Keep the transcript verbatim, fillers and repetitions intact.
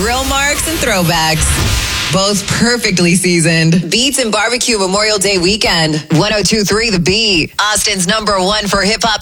grill marks and throwbacks. Both perfectly seasoned. Beats and Barbecue Memorial Day weekend. one oh two point three The Beat. Austin's number one for hip-hop